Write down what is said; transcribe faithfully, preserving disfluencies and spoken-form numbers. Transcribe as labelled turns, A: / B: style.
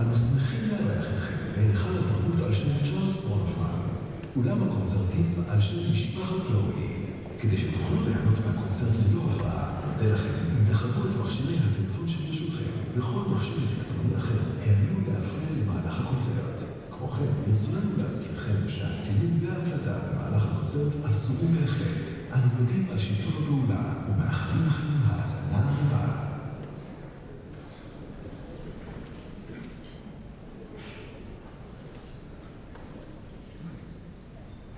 A: אנו שמחים לארח אתכם בהיכל התרבות על שם צ'ארלס ברונפמן, אולם הקונצרטים על שם משפחת לואי. כדי שתוכלו ליהנות מהקונצרט ללא הופעה, נודה לכם אם תחברו את מכשירי הטלפון שברשותכם בכל מכשיר אלקטרוני אחר העלול להפריע למהלך הקונצרט. כמו כן, ברצוננו להזכירכם שהצילום וההקלטה במהלך הקונצרט אסורים בהחלט. אנו מודים על שיתוף הפעולה ומאחלים לכם האזנה